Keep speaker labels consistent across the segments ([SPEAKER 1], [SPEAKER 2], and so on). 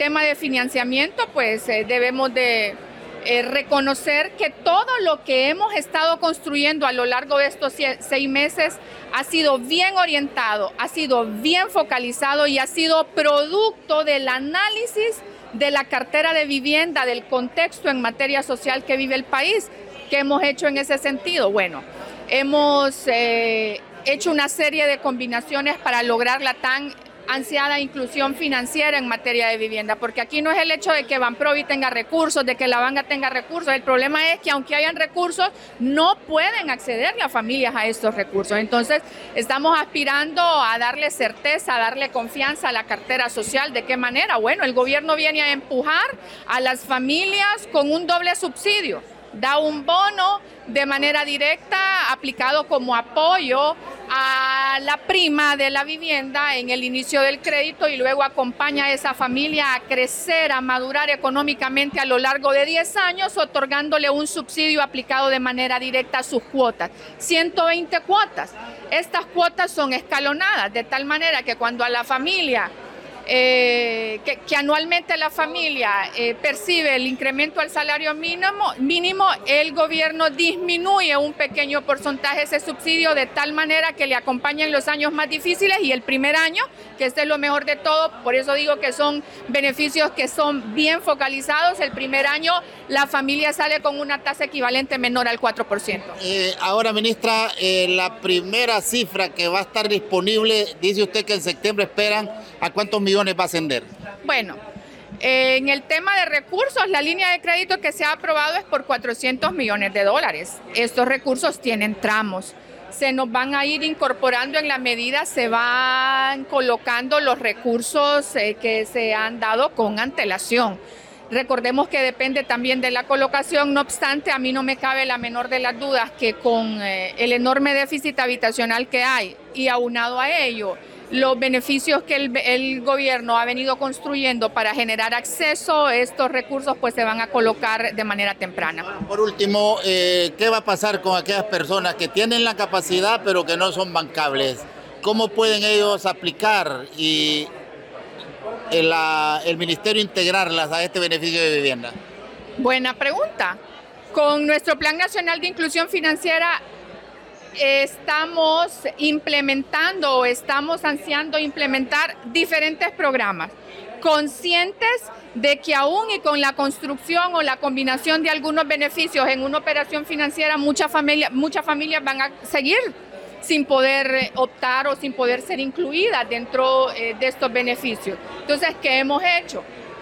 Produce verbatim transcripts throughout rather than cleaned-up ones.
[SPEAKER 1] tema de financiamiento, pues eh, debemos de eh, reconocer que todo lo que hemos estado construyendo a lo largo de estos seis meses ha sido bien orientado, ha sido bien focalizado y ha sido producto del análisis de la cartera de vivienda, del contexto en materia social que vive el país. ¿Qué hemos hecho en ese sentido? Bueno, hemos eh, hecho una serie de combinaciones para lograr la tan ansiada inclusión financiera en materia de vivienda, porque aquí no es el hecho de que Banprovi tenga recursos, de que la banca tenga recursos, el problema es que aunque hayan recursos, no pueden acceder las familias a estos recursos. Entonces, estamos aspirando a darle certeza, a darle confianza a la cartera social. ¿De qué manera? Bueno, el gobierno viene a empujar a las familias con un doble subsidio. Da un bono de manera directa aplicado como apoyo a la prima de la vivienda en el inicio del crédito y luego acompaña a esa familia a crecer, a madurar económicamente a lo largo de diez años, otorgándole un subsidio aplicado de manera directa a sus cuotas. ciento veinte cuotas. Estas cuotas son escalonadas de tal manera que cuando a la familia Eh, que, que anualmente la familia eh, percibe el incremento al salario mínimo, mínimo, el gobierno disminuye un pequeño porcentaje ese subsidio de tal manera que le acompañen los años más difíciles y el primer año, que este es lo mejor de todo, por eso digo que son beneficios que son bien focalizados. El primer año la familia sale con una tasa equivalente menor al cuatro por ciento.
[SPEAKER 2] Eh, ahora, ministra, eh, la primera cifra que va a estar disponible, dice usted que en septiembre esperan, ¿a cuántos millones va a ascender?
[SPEAKER 1] Bueno, eh, en el tema de recursos, la línea de crédito que se ha aprobado es por cuatrocientos millones de dólares. Estos recursos tienen tramos. Se nos van a ir incorporando en la medida, se van colocando los recursos eh, que se han dado con antelación. Recordemos que depende también de la colocación, no obstante, a mí no me cabe la menor de las dudas que con eh, el enorme déficit habitacional que hay y aunado a ello, los beneficios que el, el gobierno ha venido construyendo para generar acceso a estos recursos, pues se van a colocar de manera temprana.
[SPEAKER 2] Por último, eh, ¿qué va a pasar con aquellas personas que tienen la capacidad pero que no son bancables? ¿Cómo pueden ellos aplicar y el, la, el ministerio integrarlas a este beneficio de vivienda?
[SPEAKER 1] Buena pregunta. Con nuestro Plan Nacional de Inclusión Financiera estamos implementando o estamos ansiando implementar diferentes programas, conscientes de que aún y con la construcción o la combinación de algunos beneficios en una operación financiera, muchas familias, muchas familias van a seguir sin poder optar o sin poder ser incluidas dentro eh, de estos beneficios. Entonces, ¿qué hemos hecho?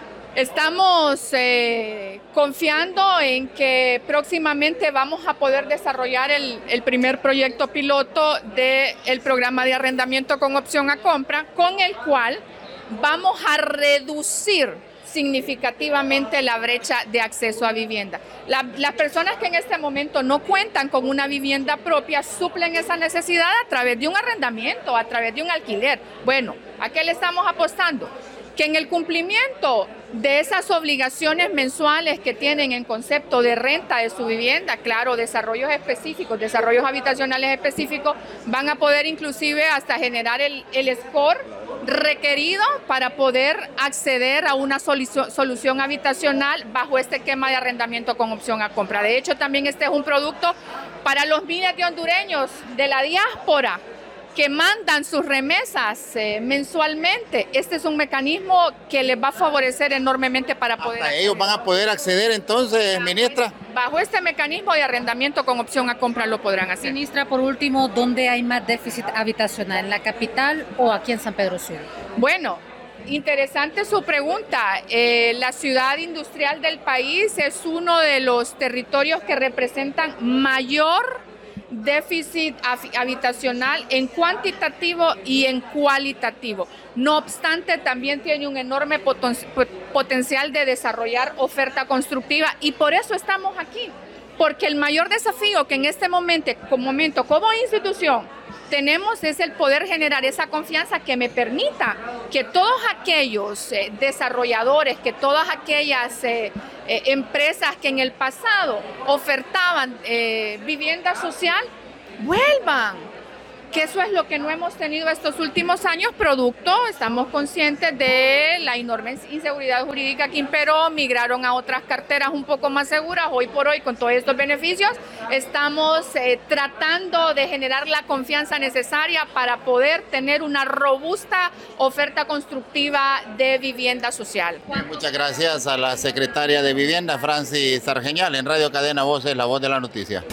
[SPEAKER 1] Estamos eh, confiando en que próximamente vamos a poder desarrollar el, el primer proyecto piloto del programa de arrendamiento con opción a compra, con el cual vamos a reducir significativamente la brecha de acceso a vivienda. La, las personas que en este momento no cuentan con una vivienda propia suplen esa necesidad a través de un arrendamiento, a través de un alquiler. Bueno, ¿a qué le estamos apostando? Que en el cumplimiento de esas obligaciones mensuales que tienen en concepto de renta de su vivienda, claro, desarrollos específicos, desarrollos habitacionales específicos, van a poder inclusive hasta generar el, el score requerido para poder acceder a una solución, solución habitacional bajo este esquema de arrendamiento con opción a compra. De hecho, también este es un producto para los miles de hondureños de la diáspora que mandan sus remesas eh, mensualmente. Este es un mecanismo que les va a favorecer enormemente para poder...
[SPEAKER 2] Hasta ellos van a poder acceder entonces, ministra.
[SPEAKER 1] Bajo este mecanismo de arrendamiento con opción a compra lo podrán hacer.
[SPEAKER 3] Ministra, por último, ¿dónde hay más déficit habitacional? ¿En la capital o aquí en San Pedro Sula?
[SPEAKER 1] Bueno, interesante su pregunta. Eh, la ciudad industrial del país es uno de los territorios que representan mayor déficit habitacional en cuantitativo y en cualitativo. No obstante, también tiene un enorme poten- potencial de desarrollar oferta constructiva y por eso estamos aquí, porque el mayor desafío que en este momento, como, momento, como institución tenemos es el poder generar esa confianza que me permita que todos aquellos eh, desarrolladores, que todas aquellas eh, eh, empresas que en el pasado ofertaban eh, vivienda social, vuelvan, que eso es lo que no hemos tenido estos últimos años, producto, estamos conscientes de la enorme inseguridad jurídica que imperó, migraron a otras carteras un poco más seguras. Hoy por hoy, con todos estos beneficios, estamos eh, tratando de generar la confianza necesaria para poder tener una robusta oferta constructiva de vivienda social.
[SPEAKER 2] Muchas gracias a la secretaria de Vivienda, Francis Argeñal, en Radio Cadena Voces, la voz de la noticia.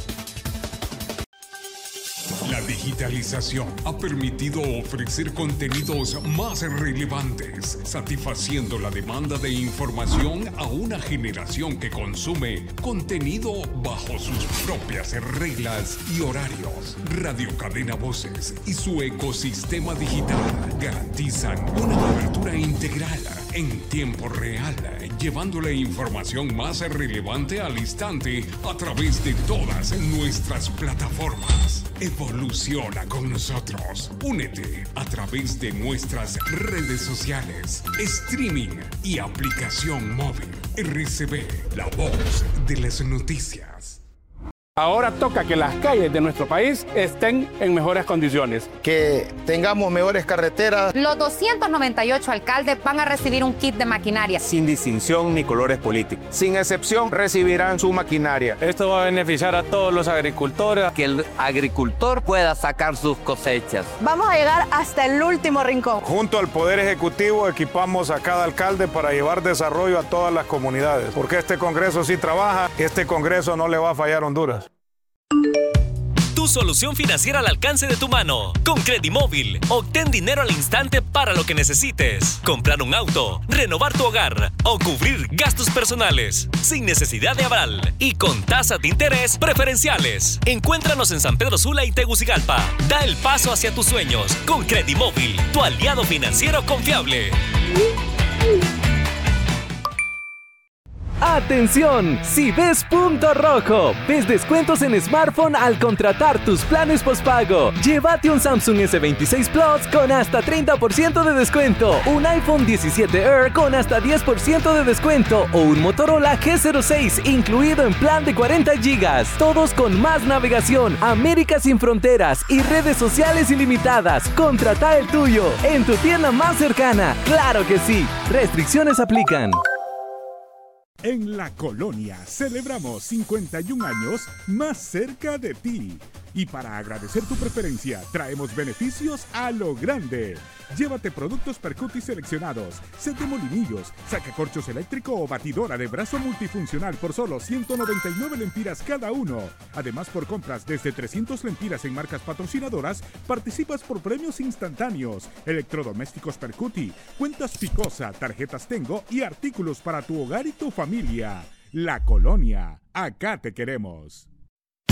[SPEAKER 4] La digitalización ha permitido ofrecer contenidos más relevantes, satisfaciendo la demanda de información a una generación que consume contenido bajo sus propias reglas y horarios. Radio Cadena Voces y su ecosistema digital garantizan una cobertura integral en tiempo real, llevando la información más relevante al instante a través de todas nuestras plataformas. Evoluciona con nosotros. Únete a través de nuestras redes sociales, streaming y aplicación móvil. R C B, la voz de las noticias.
[SPEAKER 5] Ahora toca que las calles de nuestro país estén en mejores condiciones.
[SPEAKER 6] Que tengamos mejores carreteras.
[SPEAKER 7] Los doscientos noventa y ocho alcaldes van a recibir un kit de maquinaria.
[SPEAKER 8] Sin distinción ni colores políticos.
[SPEAKER 6] Sin excepción, recibirán su maquinaria.
[SPEAKER 5] Esto va a beneficiar a todos los agricultores.
[SPEAKER 9] Que el agricultor pueda sacar sus cosechas.
[SPEAKER 10] Vamos a llegar hasta el último rincón.
[SPEAKER 11] Junto al Poder Ejecutivo equipamos a cada alcalde para llevar desarrollo a todas las comunidades. Porque este Congreso sí trabaja, este Congreso no le va a fallar a Honduras.
[SPEAKER 12] Tu solución financiera al alcance de tu mano. Con Credimóvil, obtén dinero al instante para lo que necesites. Comprar un auto, renovar tu hogar o cubrir gastos personales. Sin necesidad de aval y con tasas de interés preferenciales. Encuéntranos en San Pedro Sula y Tegucigalpa. Da el paso hacia tus sueños con Credimóvil, tu aliado financiero confiable.
[SPEAKER 13] ¡Atención! Si ves punto rojo, ves descuentos en smartphone al contratar tus planes postpago. Llévate un Samsung ese veintiséis Plus con hasta treinta por ciento de descuento, un iPhone diecisiete Air con hasta diez por ciento de descuento o un Motorola G cero seis incluido en plan de cuarenta gigas. Todos con más navegación, América sin fronteras y redes sociales ilimitadas. Contrata el tuyo en tu tienda más cercana. ¡Claro que sí! Restricciones aplican.
[SPEAKER 14] En La Colonia celebramos cincuenta y un años más cerca de ti. Y para agradecer tu preferencia, traemos beneficios a lo grande. Llévate productos Percuti seleccionados, set de molinillos, sacacorchos eléctrico o batidora de brazo multifuncional por solo ciento noventa y nueve lempiras cada uno. Además, por compras desde trescientas lempiras en marcas patrocinadoras, participas por premios instantáneos, electrodomésticos Percuti, cuentas Picosa, tarjetas Tengo y artículos para tu hogar y tu familia. La Colonia, acá te queremos.